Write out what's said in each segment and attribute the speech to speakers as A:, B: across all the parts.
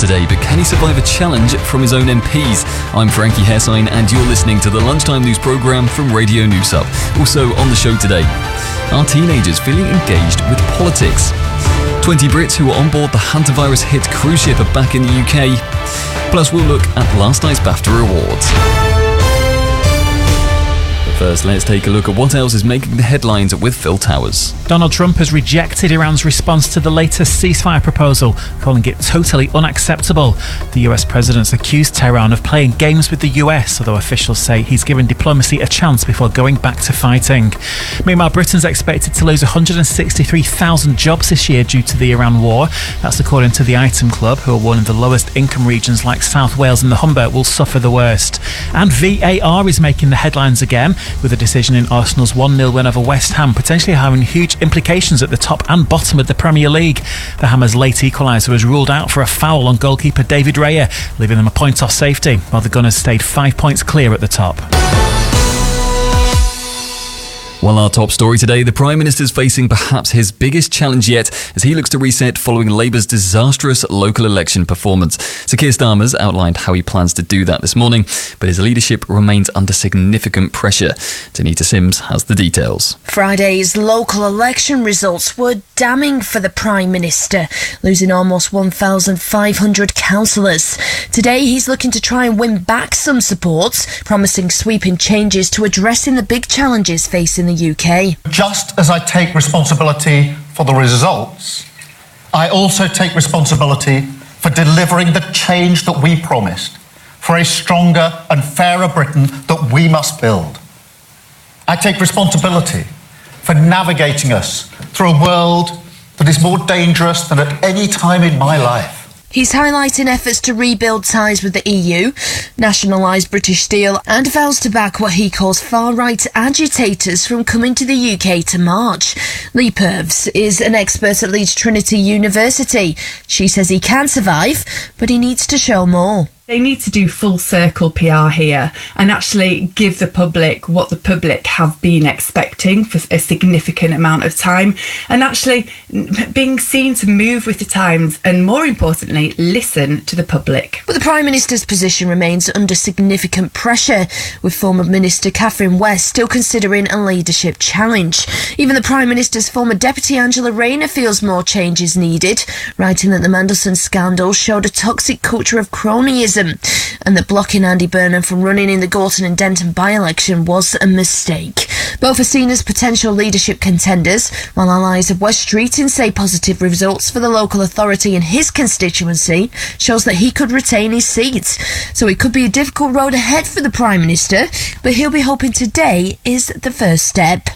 A: today, but can he survive a challenge from his own MPs? I'm Frankie Hessine, and you're listening to the Lunchtime News programme from Radio News Hub. Also on the show today, are teenagers feeling engaged with politics? 20 Brits who were on board the hantavirus-hit cruise ship are back in the UK. Plus, we'll look at last night's BAFTA awards. First, let's take a look at what else is making the headlines with Phil Towers.
B: Donald Trump has rejected Iran's response to the latest ceasefire proposal, calling it totally unacceptable. The US president's accused Tehran of playing games with the US, although officials say he's given diplomacy a chance before going back to fighting. Meanwhile, Britain's expected to lose 163,000 jobs this year due to the Iran war. That's according to the Item Club, who are warning the lowest income regions like South Wales and the Humber will suffer the worst. And VAR is making the headlines again, with a decision in Arsenal's 1-0 win over West Ham potentially having huge implications at the top and bottom of the Premier League. The Hammers' late equaliser was ruled out for a foul on goalkeeper David Raya, leaving them a point off safety, while the Gunners stayed 5 points clear at the top.
A: Well, our top story today, the Prime Minister's facing perhaps his biggest challenge yet as he looks to reset following Labour's disastrous local election performance. Sir Keir Starmer's outlined how he plans to do that this morning, but his leadership remains under significant pressure. Tanita Sims has the details.
C: Friday's local election results were damning for the Prime Minister, losing almost 1,500 councillors. Today, he's looking to try and win back some support, promising sweeping changes to addressing the big challenges facing the UK.
D: Just as I take responsibility for the results, I also take responsibility for delivering the change that we promised, for a stronger and fairer Britain that we must build. I take responsibility for navigating us through a world that is more dangerous than at any time in my life.
C: He's highlighting efforts to rebuild ties with the EU, nationalise British Steel, and vows to back what he calls far-right agitators from coming to the UK to march. Lee Purves is an expert at Leeds Trinity University. She says he can survive, but he needs to show more.
E: They need to do full circle PR here and actually give the public what the public have been expecting for a significant amount of time, and actually being seen to move with the times and, more importantly, listen to the public.
C: But the Prime Minister's position remains under significant pressure, with former Minister Catherine West still considering a leadership challenge. Even the Prime Minister's former Deputy Angela Rayner feels more change is needed, writing that the Mandelson scandal showed a toxic culture of cronyism, and that blocking Andy Burnham from running in the Gorton and Denton by-election was a mistake. Both are seen as potential leadership contenders, while allies of West Streeting say positive results for the local authority in his constituency shows that he could retain his seat. So it could be a difficult road ahead for the Prime Minister, but he'll be hoping today is the first step.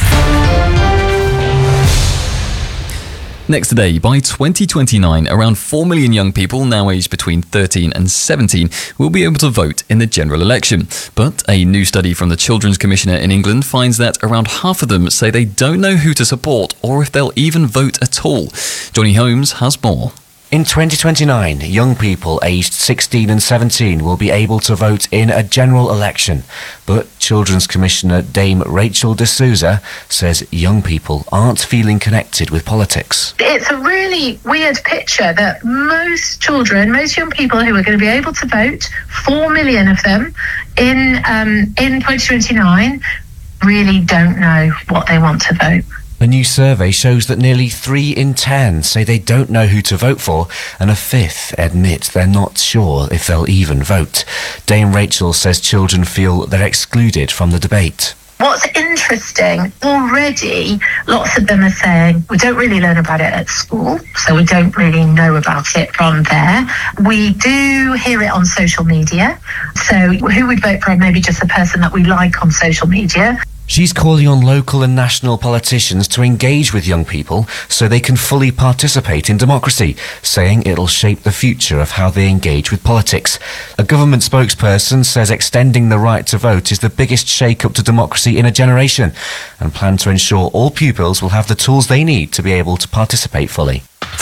A: Next today, by 2029, around 4 million young people now aged between 13 and 17 will be able to vote in the general election. But a new study from the Children's Commissioner in England finds that around half of them say they don't know who to support or if they'll even vote at all. Johnny Holmes has more.
F: In 2029, young people aged 16 and 17 will be able to vote in a general election. But Children's Commissioner Dame Rachel de Souza says young people aren't feeling connected with politics.
G: It's a really weird picture that most children, most young people who are going to be able to vote, 4 million of them, in 2029, really don't know what they want to vote.
F: A new survey shows that nearly 3 in 10 say they don't know who to vote for, and a fifth admit they're not sure if they'll even vote. Dame Rachel says children feel they're excluded from the debate.
G: What's interesting, already lots of them are saying, we don't really learn about it at school, so we don't really know about it from there. We do hear it on social media, so who would vote for maybe just the person that we like on social media.
F: She's calling on local and national politicians to engage with young people so they can fully participate in democracy, saying it'll shape the future of how they engage with politics. A government spokesperson says extending the right to vote is the biggest shake-up to democracy in a generation, and plan to ensure all pupils will have the tools they need to be able to participate fully.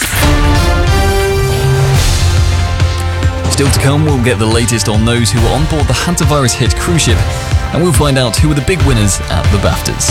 A: Still to come, we'll get the latest on those who were on board the hantavirus-hit cruise ship, and we'll find out who were the big winners at the BAFTAs.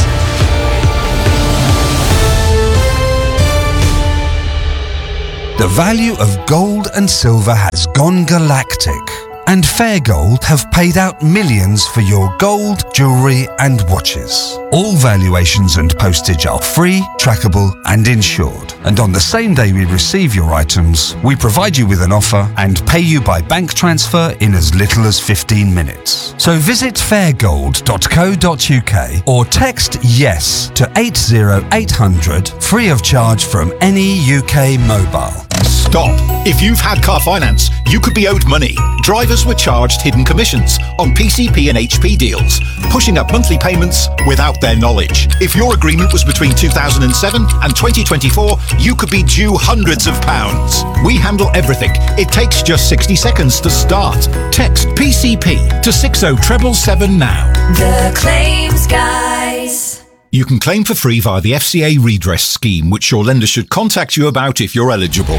H: The value of gold and silver has gone galactic, and Fair Gold have paid out millions for your gold, jewellery and watches. All valuations and postage are free, trackable and insured. And on the same day we receive your items, we provide you with an offer and pay you by bank transfer in as little as 15 minutes. So visit fairgold.co.uk or text YES to 80800 free of charge from any UK mobile.
I: Stop. If you've had car finance, you could be owed money. Drivers were charged hidden commissions on PCP and HP deals, pushing up monthly payments without their knowledge. If your agreement was between 2007 and 2024, you could be due hundreds of pounds. We handle everything. It takes just 60 seconds to start. Text PCP to 60777 now.
J: The Claims Guys.
I: You can claim for free via the FCA redress scheme, which your lender should contact you about if you're eligible.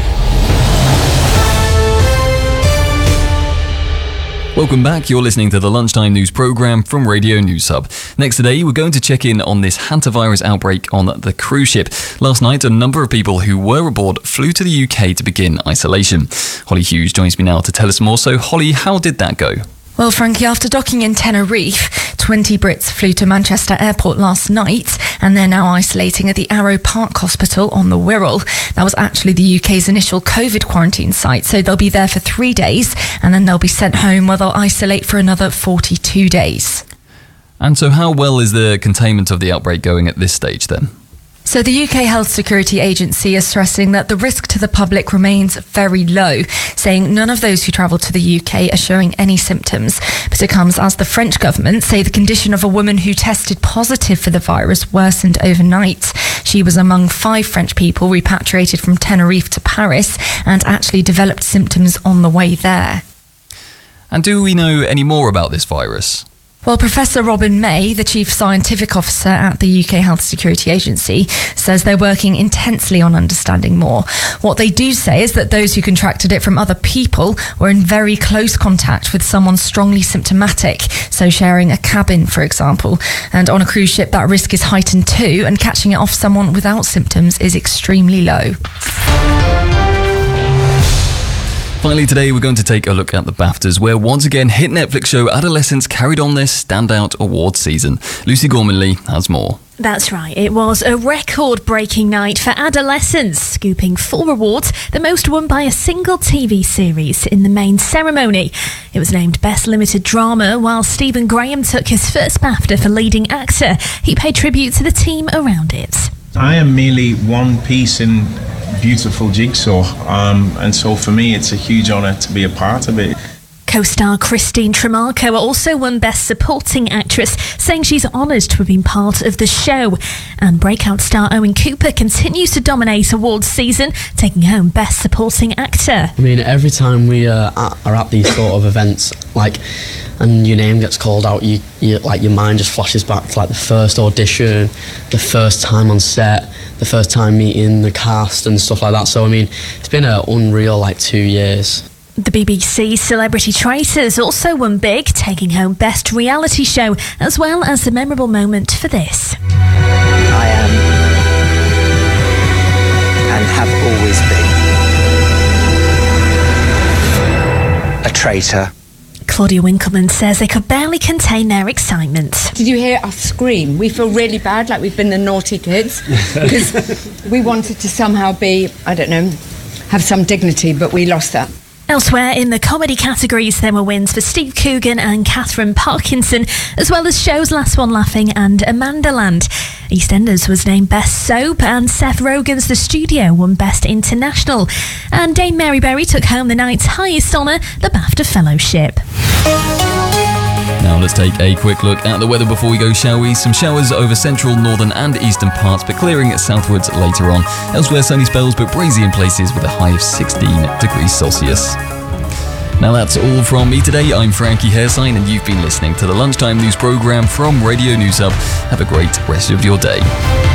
A: Welcome back. You're listening to the Lunchtime News programme from Radio News Hub. Next today, we're going to check in on this hantavirus outbreak on the cruise ship. Last night, a number of people who were aboard flew to the UK to begin isolation. Holly Hughes joins me now to tell us more. So, Holly, how did that go?
K: Well, Frankie, after docking in Tenerife, 20 Brits flew to Manchester Airport last night and they're now isolating at the Arrow Park Hospital on the Wirral. That was actually the UK's initial COVID quarantine site, so they'll be there for 3 days and then they'll be sent home where they'll isolate for another 42 days.
A: And so how well is the containment of the outbreak going at this stage then?
K: So the UK Health Security Agency is stressing that the risk to the public remains very low, saying none of those who travel to the UK are showing any symptoms. But it comes as the French government say the condition of a woman who tested positive for the virus worsened overnight. She was among 5 French people repatriated from Tenerife to Paris and actually developed symptoms on the way there.
A: And do we know any more about this virus?
K: Well, Professor Robin May, the Chief Scientific Officer at the UK Health Security Agency, says they're working intensely on understanding more. What they do say is that those who contracted it from other people were in very close contact with someone strongly symptomatic, so sharing a cabin, for example. And on a cruise ship, that risk is heightened too, and catching it off someone without symptoms is extremely low.
A: Finally today, we're going to take a look at the BAFTAs, where once again hit Netflix show Adolescents carried on their standout award season. Lucy Gormanley has more.
L: That's right, it was a record-breaking night for Adolescents, scooping 4 awards, the most won by a single TV series in the main ceremony. It was named Best Limited Drama, while Stephen Graham took his first BAFTA for leading actor. He paid tribute to the team around it.
M: I am merely one piece in beautiful jigsaw, and so for me it's a huge honour to be a part of it.
L: Co-star Christine Tremarco also won Best Supporting Actress, saying she's honoured to have been part of the show. And breakout star Owen Cooper continues to dominate awards season, taking home Best Supporting Actor.
N: I mean, every time we are at these sort of events, and your name gets called out, you your mind just flashes back to the first audition, the first time on set, the first time meeting the cast and stuff like that. So I mean, it's been an unreal 2 years.
L: The BBC Celebrity Traitors also won big, taking home Best Reality Show, as well as the memorable moment for this.
O: I am, and have always been, a traitor.
L: Claudia Winkleman says they could barely contain their excitement.
P: Did you hear us scream? We feel really bad, like we've been the naughty kids, because we wanted to somehow be, I don't know, have some dignity, but we lost that.
L: Elsewhere in the comedy categories, there were wins for Steve Coogan and Catherine Parkinson, as well as shows Last One Laughing and Amandaland. EastEnders was named Best Soap, and Seth Rogen's The Studio won Best International. And Dame Mary Berry took home the night's highest honour, the BAFTA Fellowship.
A: Now let's take a quick look at the weather before we go, shall we? Some showers over central, northern and eastern parts, but clearing southwards later on. Elsewhere, sunny spells, but breezy in places with a high of 16 degrees Celsius. Now that's all from me today. I'm Frankie Hairsign, and you've been listening to the Lunchtime News programme from Radio News Hub. Have a great rest of your day.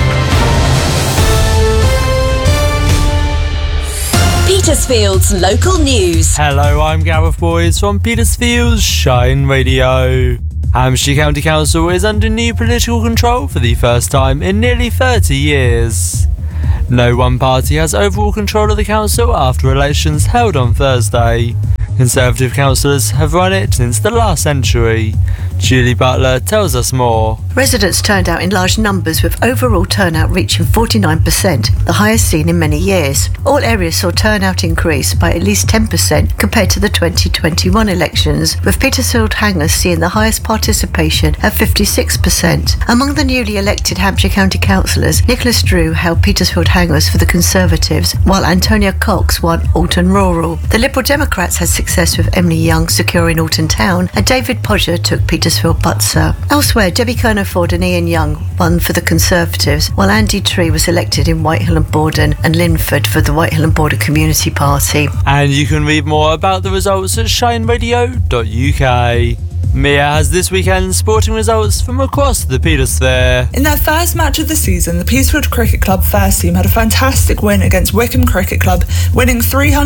J: Petersfield's local news.
Q: Hello, I'm Gareth Boys from Petersfield's Shine Radio. Hampshire County Council is under new political control for the first time in nearly 30 years. No one party has overall control of the council after elections held on Thursday. Conservative councillors have run it since the last century. Julie Butler tells us more.
R: Residents turned out in large numbers, with overall turnout reaching 49%, the highest seen in many years. All areas saw turnout increase by at least 10% compared to the 2021 elections, with Petersfield Hangers seeing the highest participation at 56%. Among the newly elected Hampshire County councillors, Nicholas Drew held Petersfield Hangers for the Conservatives, while Antonia Cox won Alton Rural. The Liberal Democrats had success with Emily Young securing Alton Town, and David Podger took Petersfield Butser. Elsewhere, Debbie Kernaford and Ian Young won for the Conservatives, while Andy Tree was elected in Whitehill and Borden and Linford for the Whitehill and Borden Community Party.
Q: And you can read more about the results at shineradio.uk. Mia has this weekend's sporting results from across the Petersphere.
S: In their first match of the season, the Petersfield Cricket Club first team had a fantastic win against Wickham Cricket Club, winning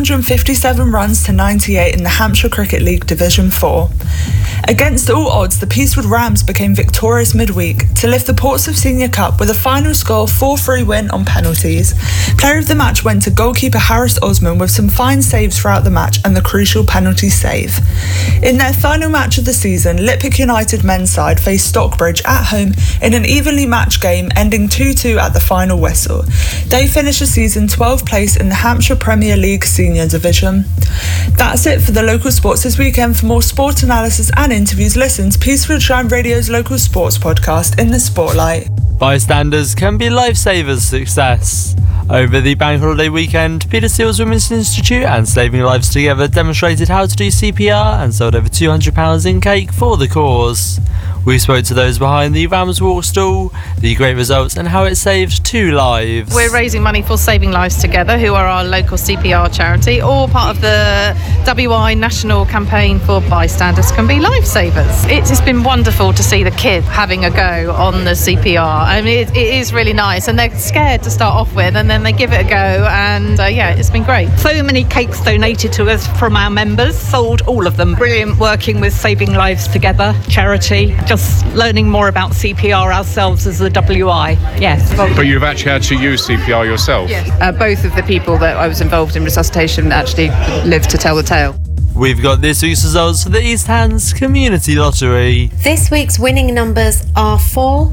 S: 357 runs to 98 in the Hampshire Cricket League Division 4. Against all odds, the Petersfield Rams became victorious midweek to lift the Portsmouth Senior Cup with a final score 4-3 win on penalties. Player of the match went to goalkeeper Harris Osman with some fine saves throughout the match and the crucial penalty save. In their final match of the season, Lippick United men's side faced Stockbridge at home in an evenly matched game, ending 2-2 at the final whistle. They finished the season 12th place in the Hampshire Premier League Senior Division. That's it for the local sports this weekend. For more sport analysis and interviews, listen to Petersfield Shine Radio's local sports podcast, In the Spotlight.
Q: Bystanders can be lifesavers success. Over the bank holiday weekend, Petersfield's Women's Institute and Saving Lives Together demonstrated how to do CPR and sold over £200 in cake for the cause. We spoke to those behind the Rams Walk stall, the great results and how it saved 2 lives.
T: We're raising money for Saving Lives Together, who are our local CPR charity, or part of the WI national campaign for Bystanders Can Be Lifesavers. It's been wonderful to see the kids having a go on the CPR. I mean, it is really nice, and they're scared to start off with, and then they give it a go, and it's been great.
U: So many cakes donated to us from our members, sold all of them. Brilliant working with Saving Lives Together charity, just learning more about CPR ourselves as the WI. Yes.
V: But you've actually had to use CPR yourself?
T: Yes. Both of the people that I was involved in resuscitation actually lived to tell the tale.
Q: We've got this week's results for the East Hants Community Lottery.
W: This week's winning numbers are 4,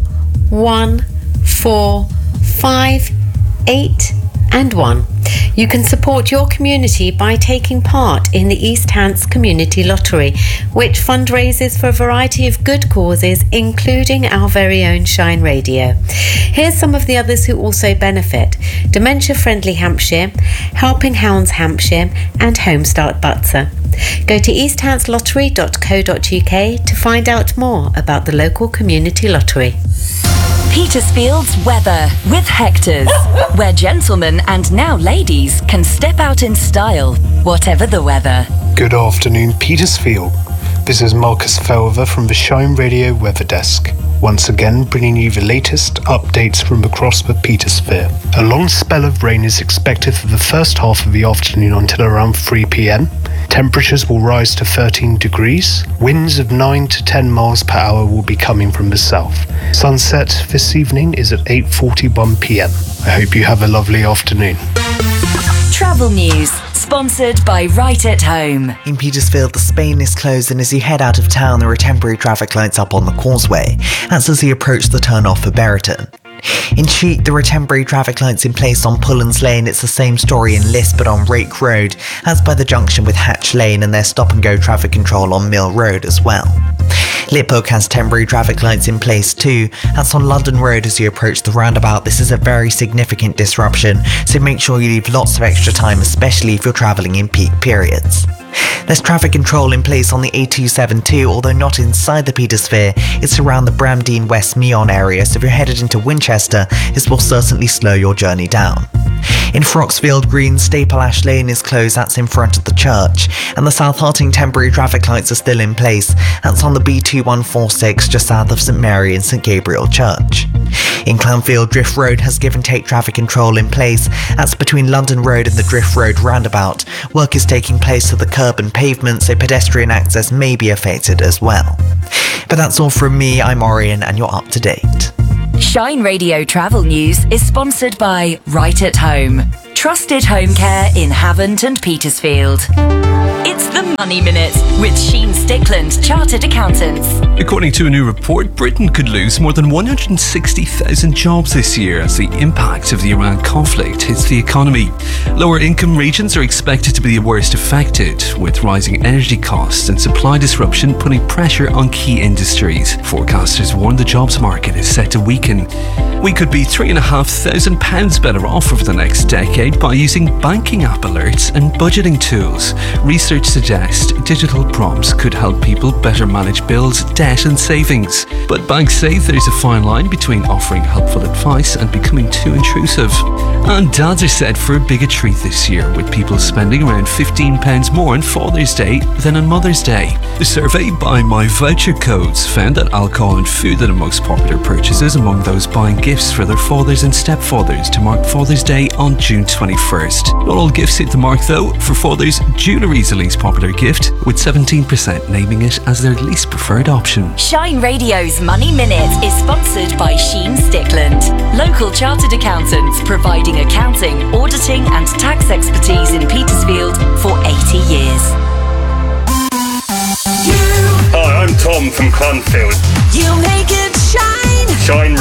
W: 1, 4, 5, 8 and 1. You can support your community by taking part in the East Hants Community Lottery, which fundraises for a variety of good causes, including our very own Shine Radio. Here's some of the others who also benefit: Dementia Friendly Hampshire, Helping Hounds Hampshire and Homestart Butser. Go to easthanslottery.co.uk to find out more about the local community lottery.
J: Petersfield's weather with Hector's, where gentlemen and now ladies can step out in style, whatever the weather.
X: Good afternoon, Petersfield. This is Marcus Felver from the Shine Radio Weather Desk, once again bringing you the latest updates from across the Petersphere. A long spell of rain is expected for the first half of the afternoon until around 3 p.m. Temperatures will rise to 13 degrees. Winds of 9 to 10 miles per hour will be coming from the south. Sunset this evening is at 8:41 p.m. I hope you have a lovely afternoon.
J: Travel news, sponsored by Right at Home.
Y: In Petersfield, the Spain is closed, and as you head out of town, there are temporary traffic lights up on the causeway. That's as you approach the turn-off for Berriton. In Cheat, there are temporary traffic lights in place on Pullens Lane. It's the same story in Lisp but on Rake Road, as by the junction with Hatch Lane, and there's stop-and-go traffic control on Mill Road as well. Liphook has temporary traffic lights in place too. That's on London Road as you approach the roundabout. This is a very significant disruption, so make sure you leave lots of extra time, especially if you're travelling in peak periods. There's traffic control in place on the A272, although not inside the Petersphere. It's around the Bramdean West Meon area, so if you're headed into Winchester, this will certainly slow your journey down. In Froxfield Green, Staple Ash Lane is closed, that's in front of the church, and the South Harting temporary traffic lights are still in place. That's on the B2146 just south of St Mary and St Gabriel Church. In Clanfield, Drift Road has give and take traffic control in place. That's between London Road and the Drift Road roundabout. Work is taking place to the curb and pavement, so pedestrian access may be affected as well. But that's all from me. I'm Orion, and you're up to date.
J: Shine Radio Travel News is sponsored by Right at Home, trusted home care in Havant and Petersfield. It's the Money Minute with Sheen Stickland, Chartered Accountants.
B: According to a new report, Britain could lose more than 160,000 jobs this year as the impact of the Iran conflict hits the economy. Lower income regions are expected to be the worst affected, with rising energy costs and supply disruption putting pressure on key industries. Forecasters warn the jobs market is set to weaken. We could be £3,500 better off over the next decade by using banking app alerts and budgeting tools. Research suggests digital prompts could help people better manage bills, debt and savings. But banks say there's a fine line between offering helpful advice and becoming too intrusive. And dads are set for a bigger treat this year, with people spending around £15 more on Father's Day than on Mother's Day. The survey by My Voucher Codes found that alcohol and food are the most popular purchases among those buying gifts for their fathers and stepfathers to mark Father's Day on June 21st. Not all gifts hit the mark though. For fathers, jewellery is the least popular gift, with 17% naming it as their least preferred option.
J: Shine Radio's Money Minute is sponsored by Sheen Stickland, local chartered accountants providing accounting, auditing and tax expertise in Petersfield for 80 years.
C: Hi, I'm Tom from Clanfield.
D: You make it shine.
C: Shine